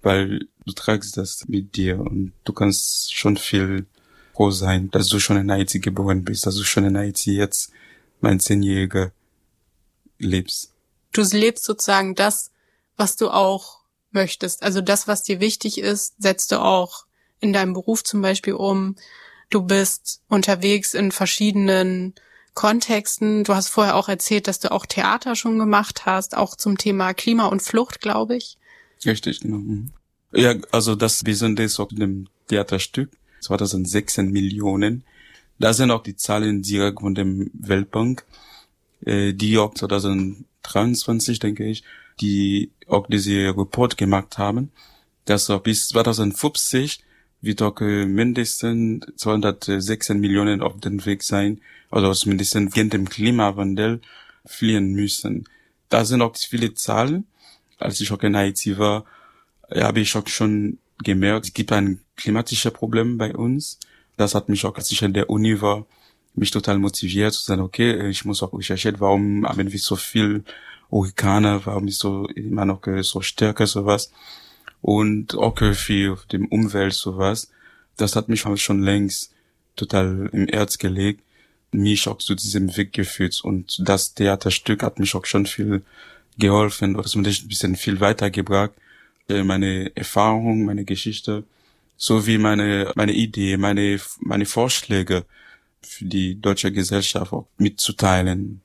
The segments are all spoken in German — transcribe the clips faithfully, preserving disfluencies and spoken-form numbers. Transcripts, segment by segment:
weil du tragst das mit dir und du kannst schon viel froh sein, dass du schon in Haiti geboren bist, dass du schon in Haiti jetzt, mein Zehnjähriger, lebst. Du lebst sozusagen das, was du auch möchtest. Also das, was dir wichtig ist, setzt du auch in deinem Beruf zum Beispiel um. Du bist unterwegs in verschiedenen Kontexten. Du hast vorher auch erzählt, dass du auch Theater schon gemacht hast, auch zum Thema Klima und Flucht, glaube ich. Richtig, genau. Ja, also das Besondere ist auch in dem Theaterstück, zweitausendsechzehn Millionen. Da sind auch die Zahlen direkt von dem Weltbank, die auch zweitausenddreiundzwanzig, denke ich, die auch diese Report gemacht haben, dass auch bis zweitausendfünfzig wird auch mindestens zweihundertsechzehn Millionen auf dem Weg sein, also mindestens gegen den Klimawandel fliehen müssen. Da sind auch viele Zahlen. Als ich auch in Haiti war, habe ich auch schon gemerkt, es gibt ein klimatisches Problem bei uns. Das hat mich auch, als ich in der Uni war, mich total motiviert zu sagen, okay, ich muss auch recherchieren, warum haben wir so viel Hurrikane, warum ist so immer noch so stärker sowas und auch für die Umwelt sowas. Das hat mich schon längst total im Herz gelegt, mich auch zu diesem Weg geführt und das Theaterstück hat mich auch schon viel geholfen oder zumindest ein bisschen viel weitergebracht, meine Erfahrung, meine Geschichte, sowie meine meine Idee, meine meine Vorschläge für die deutsche Gesellschaft auch mitzuteilen.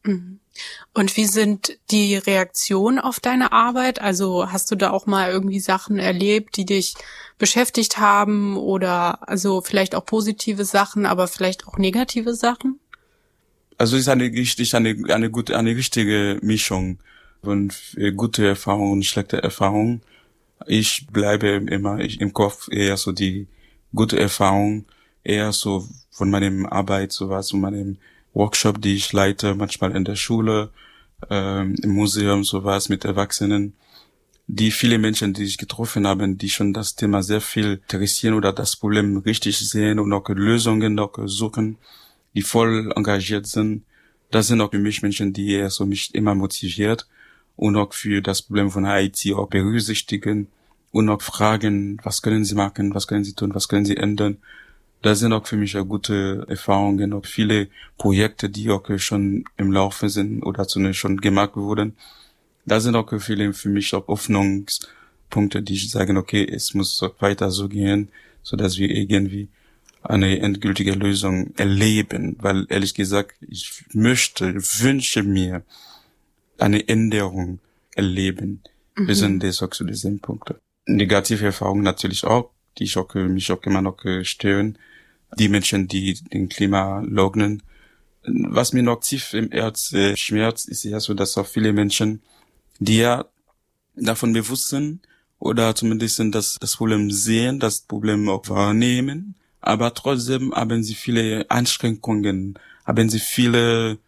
Und wie sind die Reaktionen auf deine Arbeit? Also hast du da auch mal irgendwie Sachen erlebt, die dich beschäftigt haben oder also vielleicht auch positive Sachen, aber vielleicht auch negative Sachen? Also es ist eine richtig eine eine gute eine richtige Mischung von gute Erfahrungen und schlechte Erfahrungen. Ich bleibe immer ich, im Kopf eher so die gute Erfahrung, eher so von meinem Arbeit, sowas, von meinem Workshop, die ich leite, manchmal in der Schule, ähm, im Museum, sowas mit Erwachsenen. Die viele Menschen, die ich getroffen habe, die schon das Thema sehr viel interessieren oder das Problem richtig sehen und auch Lösungen noch suchen, die voll engagiert sind. Das sind auch für mich Menschen, die eher so mich immer motiviert und auch für das Problem von Haiti auch berücksichtigen und auch fragen, was können sie machen, was können sie tun, was können sie ändern. Das sind auch für mich auch gute Erfahrungen, auch viele Projekte, die auch schon im Laufe sind oder zumindest schon gemacht wurden. Da sind auch viele für mich auch Hoffnungspunkte, die ich sagen, okay, es muss weiter so gehen, so dass wir irgendwie eine endgültige Lösung erleben, weil ehrlich gesagt, ich möchte, wünsche mir eine Änderung erleben. Mhm. Wir sind das auch zu diesen Punkten. Negative Erfahrungen natürlich auch, die ich auch, mich auch immer noch stören. Die Menschen, die den Klima leugnen. Was mir noch tief im Herz äh, schmerzt, ist ja so, dass auch viele Menschen, die ja davon bewusst sind oder zumindest das, das Problem sehen, das Problem auch wahrnehmen, aber trotzdem haben sie viele Einschränkungen, haben sie viele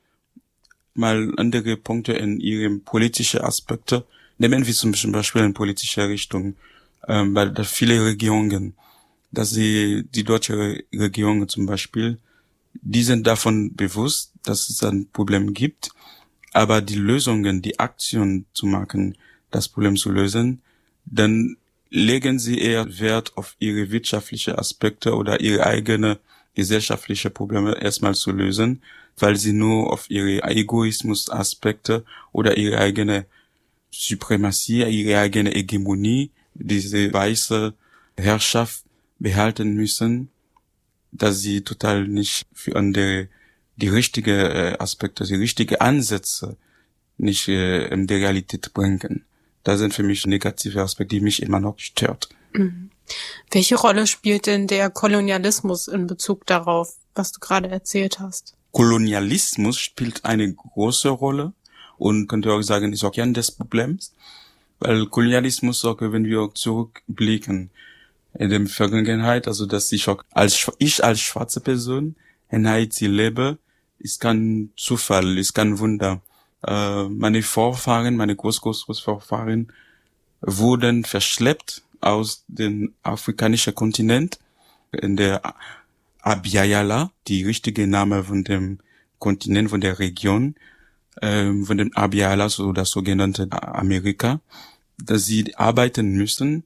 mal andere Punkte in ihren politischen Aspekte. Nehmen wir zum Beispiel in politischer Richtung, ähm, weil da viele Regierungen, dass sie, die deutsche Regierung zum Beispiel, die sind davon bewusst, dass es ein Problem gibt, aber die Lösungen, die Aktion zu machen, das Problem zu lösen, dann legen sie eher Wert auf ihre wirtschaftlichen Aspekte oder ihre eigene gesellschaftliche Probleme erstmal zu lösen, weil sie nur auf ihre Egoismus-Aspekte oder ihre eigene Suprematie, ihre eigene Hegemonie, diese weiße Herrschaft behalten müssen, dass sie total nicht für andere die richtige äh, Aspekte, die richtige Ansätze nicht äh, in der Realität bringen. Das sind für mich negative Aspekte, die mich immer noch stört. Mhm. Welche Rolle spielt denn der Kolonialismus in Bezug darauf, was du gerade erzählt hast? Kolonialismus spielt eine große Rolle und könnte auch sagen, ist auch Kern des Problems, weil Kolonialismus, auch wenn wir auch zurückblicken in der Vergangenheit, also dass ich auch als ich als schwarze Person in Haiti lebe, ist kein Zufall, ist kein Wunder. Äh, meine Vorfahren, meine Groß-Groß-Großvorfahren wurden verschleppt aus dem afrikanischen Kontinent in der Abya-Yala, die richtige Name von dem Kontinent, von der Region, äh, von dem Abya-Yala, so das sogenannte Amerika, dass sie arbeiten müssen,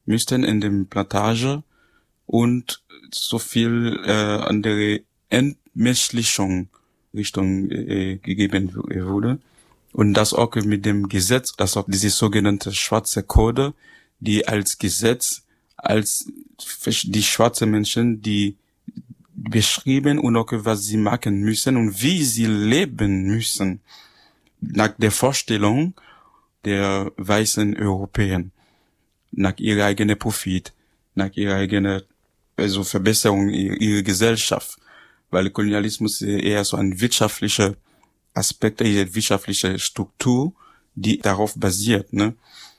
müssten in dem Plantage und so viel äh, andere Entmenschlichung Richtung äh, gegeben wurde. Und das auch mit dem Gesetz, das auch diese sogenannte schwarze Code, die als Gesetz, als die schwarze Menschen, die beschrieben und auch was sie machen müssen und wie sie leben müssen, nach der Vorstellung der weißen Europäer, nach ihrer eigenen Profit, nach ihrer eigenen also Verbesserung ihrer, ihrer Gesellschaft, weil Kolonialismus eher so ein wirtschaftlicher Aspekt, eine wirtschaftliche Struktur, die darauf basiert, ne?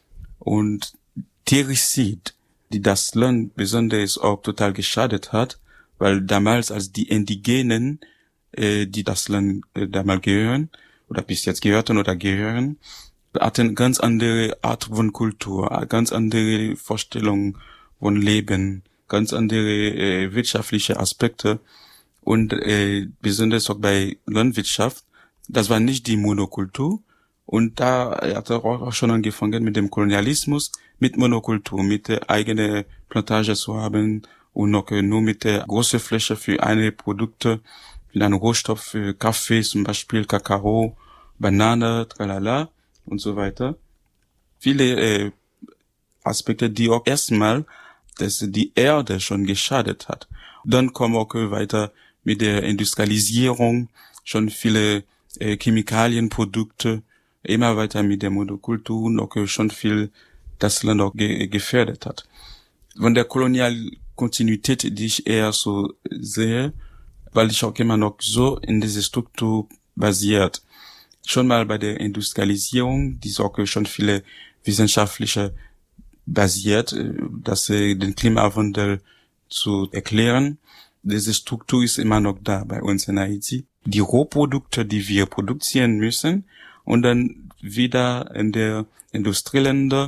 Und Tericid, die das Land besonders auch total geschadet hat, weil damals als die Indigenen, äh, die das Land äh, damals gehören, oder bis jetzt gehörten oder gehören, hatten ganz andere Art von Kultur, ganz andere Vorstellungen von Leben, ganz andere äh, wirtschaftliche Aspekte und äh, besonders auch bei Landwirtschaft. Das war nicht die Monokultur und da hat er auch schon angefangen mit dem Kolonialismus, mit Monokultur, mit der eigenen Plantage zu haben und noch nur mit der großen Fläche für eine Produkte, für einen Rohstoff, für Kaffee zum Beispiel, Kakao, Banane, tralala und so weiter. Viele äh, Aspekte, die auch erstmal dass die Erde schon geschadet hat. Dann kommen auch weiter mit der Industrialisierung, schon viele äh, Chemikalienprodukte, immer weiter mit der Monokultur, noch schon viel das Land auch ge- gefährdet hat. Von der Kolonialkontinuität, die ich eher so sehe, weil ich auch immer noch so in diese Struktur basiert. Schon mal bei der Industrialisierung, die ist auch schon viele wissenschaftliche basiert, dass äh, den Klimawandel zu erklären. Diese Struktur ist immer noch da bei uns in Haiti. Die Rohprodukte, die wir produzieren müssen und dann wieder in der Industrieländer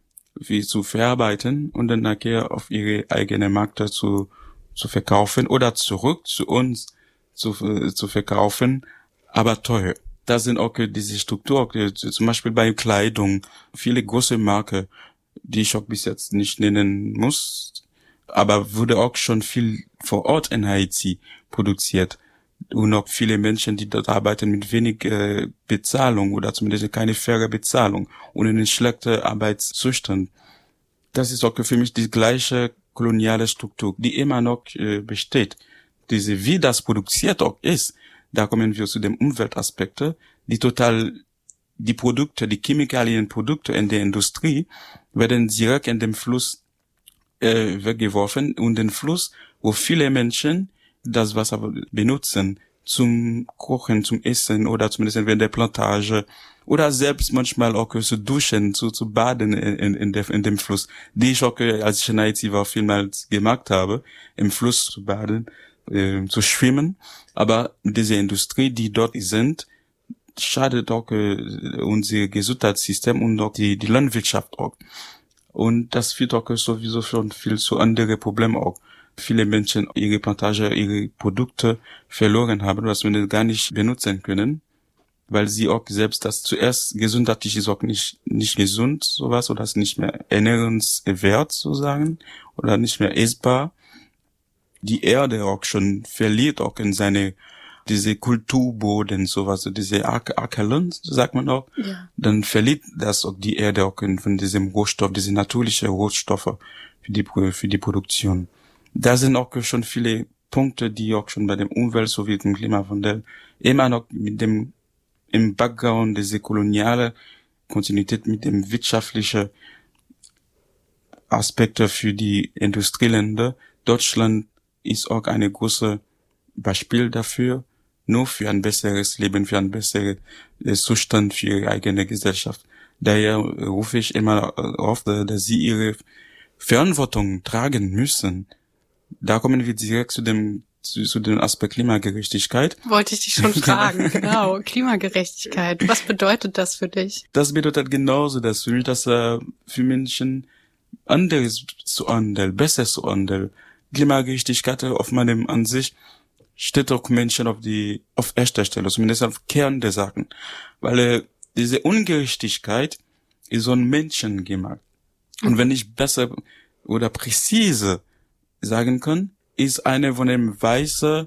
wie zu verarbeiten und dann nachher auf ihre eigene Märkte zu zu verkaufen oder zurück zu uns zu zu verkaufen, aber teuer. Da sind auch diese Struktur, zum Beispiel bei Kleidung, viele große Marken, die ich auch bis jetzt nicht nennen muss, aber wurde auch schon viel vor Ort in Haiti produziert. Und auch viele Menschen, die dort arbeiten mit wenig äh, Bezahlung oder zumindest keine faire Bezahlung und in einen schlechten Arbeitszustand. Das ist auch für mich die gleiche koloniale Struktur, die immer noch äh, besteht. Diese, wie das produziert auch ist, da kommen wir zu dem Umweltaspekte, die total, die Produkte, die Chemikalienprodukte in der Industrie werden direkt in den Fluss äh, weggeworfen und den Fluss, wo viele Menschen das Wasser benutzen zum Kochen, zum Essen oder zumindest während der Plantage oder selbst manchmal auch zu duschen, zu, zu baden in, in, der, in dem Fluss, die ich auch, als ich in Haiti war, vielmals gemacht habe, im Fluss zu baden, äh, zu schwimmen. Aber diese Industrie, die dort sind, schadet auch äh, unser Gesundheitssystem und auch die, die Landwirtschaft auch. Und das führt auch sowieso schon viel zu anderen Problemen auch. Viele Menschen ihre Plantage, ihre Produkte verloren haben, was wir gar nicht benutzen können, weil sie auch selbst das zuerst gesundheitlich ist auch nicht nicht gesund, sowas, oder ist nicht mehr ernährungswert, so sagen, oder nicht mehr essbar. Die Erde auch schon verliert auch in seine diese Kulturboden, sowas, diese Ackerland, sagt man auch, ja. Dann verliert das auch die Erde auch in, von diesem Rohstoff, diese natürlichen Rohstoffe für die für die Produktion. Da sind auch schon viele Punkte, die auch schon bei dem Umwelt sowie dem Klimawandel immer noch mit dem im Background diese koloniale Kontinuität mit dem wirtschaftlichen Aspekte für die Industrieländer. Deutschland ist auch eine große Beispiel dafür, nur für ein besseres Leben, für einen besseren Zustand für ihre eigene Gesellschaft. Daher rufe ich immer auf, dass sie ihre Verantwortung tragen müssen. Da kommen wir direkt zu dem zu, zu dem Aspekt Klimagerechtigkeit. Wollte ich dich schon fragen, genau. Klimagerechtigkeit. Was bedeutet das für dich? Das bedeutet genauso, dass für mich, dass äh, für Menschen anderes zu handeln, besser zu handeln. Klimagerechtigkeit auf meinem Ansicht steht auch Menschen auf die auf erster Stelle, zumindest auf Kern der Sachen, weil äh, diese Ungerechtigkeit ist so ein Menschen gemacht. Und wenn ich besser oder präzise sagen können, ist eine von dem weißen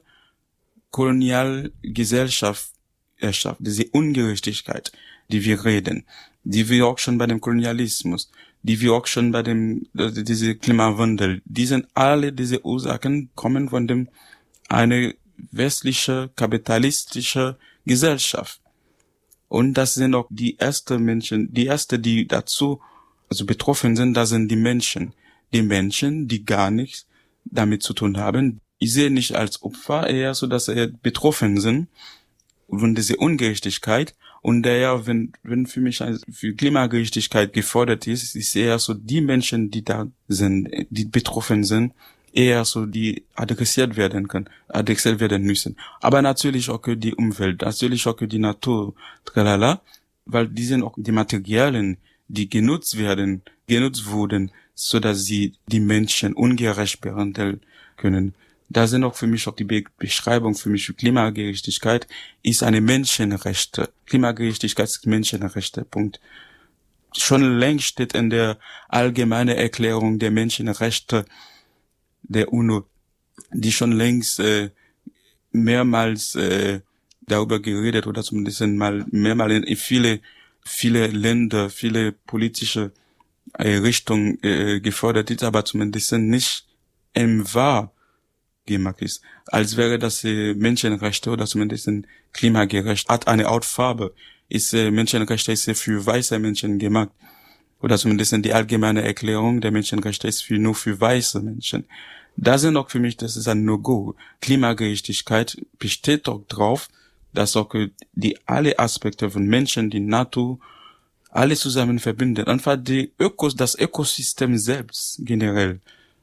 Kolonialgesellschaft erschafft, diese Ungerechtigkeit, die wir reden, die wir auch schon bei dem Kolonialismus, die wir auch schon bei dem, diese Klimawandel, die sind alle diese Ursachen kommen von dem, eine westliche, kapitalistische Gesellschaft. Und das sind auch die ersten Menschen, die erste, die dazu, also betroffen sind, das sind die Menschen. Die Menschen, die gar nichts damit zu tun haben. Ich sehe nicht als Opfer, eher so, dass sie betroffen sind von dieser Ungerechtigkeit. Und daher, wenn, wenn für mich für Klimagerechtigkeit gefordert ist, ist eher so die Menschen, die da sind, die betroffen sind, eher so, die adressiert werden können, adressiert werden müssen. Aber natürlich auch die Umwelt, natürlich auch die Natur, tralala, weil die sind auch die Materialien, die genutzt werden, genutzt wurden, so dass sie die Menschen ungerecht behandeln können. Da sind auch für mich auch die Be- Beschreibung für mich für Klimagerechtigkeit ist eine Menschenrechte. Klimagerechtigkeit ist Menschenrechte. Punkt. Schon längst steht in der allgemeinen Erklärung der Menschenrechte der UNO, die schon längst äh, mehrmals äh, darüber geredet oder zumindest mal mehrmals in viele viele Länder, viele politische äh, Richtungen äh, gefordert ist, aber zumindest nicht im Wahr gemacht ist. Als wäre das äh, Menschenrechte oder zumindest klimagerecht, hat eine Hautfarbe, ist äh, Menschenrechte ist äh, für weiße Menschen gemacht. Oder zumindest die allgemeine Erklärung der Menschenrechte ist für, nur für weiße Menschen. Da sind auch für mich, das ist ein No-Go. Klimagerechtigkeit besteht auch drauf, dass auch die alle Aspekte von Menschen, die Natur, alle zusammen verbindet. Einfach die Ökos, das Ökosystem selbst generell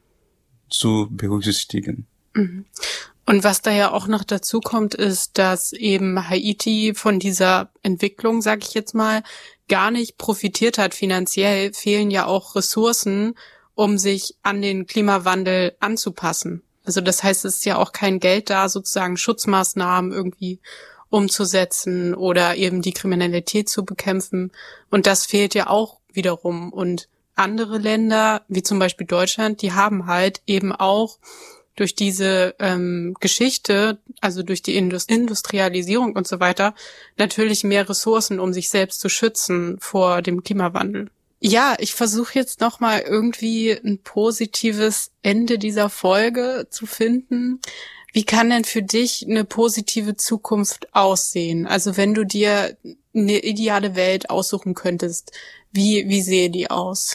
zu berücksichtigen. Mhm. Und was da ja auch noch dazu kommt, ist, dass eben Haiti von dieser Entwicklung, sag ich jetzt mal, gar nicht profitiert hat. Finanziell fehlen ja auch Ressourcen, um sich an den Klimawandel anzupassen. Also das heißt, es ist ja auch kein Geld da, sozusagen Schutzmaßnahmen irgendwie umzusetzen oder eben die Kriminalität zu bekämpfen. Und das fehlt ja auch wiederum. Und andere Länder, wie zum Beispiel Deutschland, die haben halt eben auch durch diese ähm, Geschichte, also durch die Indust- Industrialisierung und so weiter, natürlich mehr Ressourcen, um sich selbst zu schützen vor dem Klimawandel. Ja, ich versuche jetzt nochmal irgendwie ein positives Ende dieser Folge zu finden. Wie kann denn für dich eine positive Zukunft aussehen? Also wenn du dir eine ideale Welt aussuchen könntest, wie, wie sehe die aus?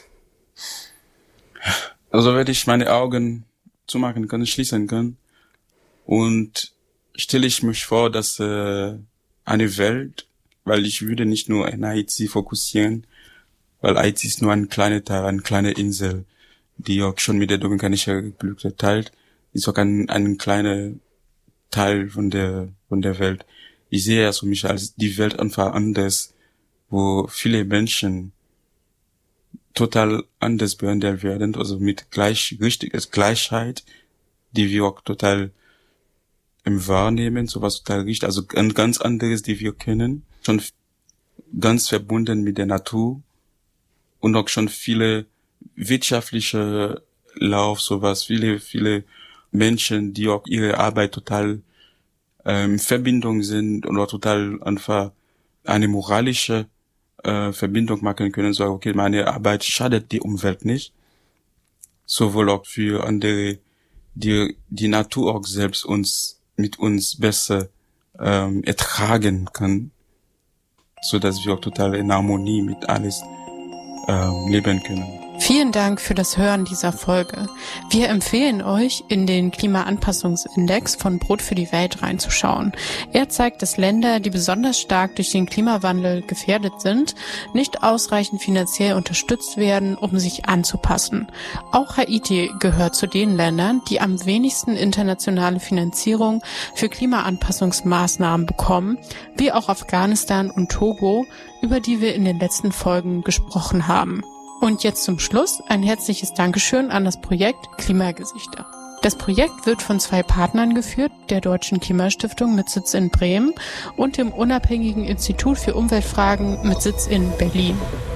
Also wenn ich meine Augen zumachen kann, schließen kann und stelle ich mich vor, dass äh, eine Welt, weil ich würde nicht nur in Haiti fokussieren, weil Haiti ist nur ein kleiner Teil, eine kleine Insel, die auch schon mit der Dominikanischen Republik teilt, ist auch ein, ein kleiner Teil von der von der Welt. Ich sehe also mich als die Welt einfach anders, wo viele Menschen total anders behandelt werden, also mit gleich richtiger Gleichheit, die wir auch total im Wahrnehmen, sowas total richtig, also ein ganz anderes, die wir kennen, schon ganz verbunden mit der Natur und auch schon viele wirtschaftliche Lauf, sowas, viele, viele Menschen, die auch ihre Arbeit total ähm, in Verbindung sind und auch total einfach eine moralische äh, Verbindung machen können, so okay, meine Arbeit schadet die Umwelt nicht, sowohl auch für andere, die die Natur auch selbst uns mit uns besser ähm, ertragen kann, so dass wir auch total in Harmonie mit alles ähm, leben können. Vielen Dank für das Hören dieser Folge. Wir empfehlen euch, in den Klimaanpassungsindex von Brot für die Welt reinzuschauen. Er zeigt, dass Länder, die besonders stark durch den Klimawandel gefährdet sind, nicht ausreichend finanziell unterstützt werden, um sich anzupassen. Auch Haiti gehört zu den Ländern, die am wenigsten internationale Finanzierung für Klimaanpassungsmaßnahmen bekommen, wie auch Afghanistan und Togo, über die wir in den letzten Folgen gesprochen haben. Und jetzt zum Schluss ein herzliches Dankeschön an das Projekt Klimagesichter. Das Projekt wird von zwei Partnern geführt, der Deutschen Klimastiftung mit Sitz in Bremen und dem unabhängigen Institut für Umweltfragen mit Sitz in Berlin.